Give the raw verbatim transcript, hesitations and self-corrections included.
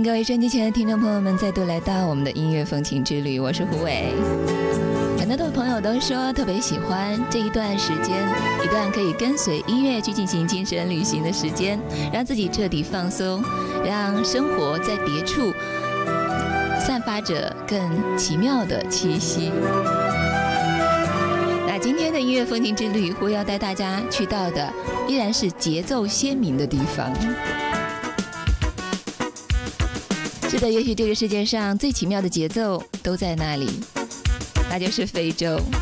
各位收音机前的听众朋友们再度来到我们的音乐风情之旅，我是胡伟。很多的朋友都说特别喜欢这一段时间，一段可以跟随音乐去进行精神旅行的时间，让自己彻底放松，让生活在别处散发着更奇妙的气息。那今天的音乐风情之旅，胡要带大家去到的依然是节奏鲜明的地方。是的，也许这个世界上最奇妙的节奏都在那里，那就是非洲。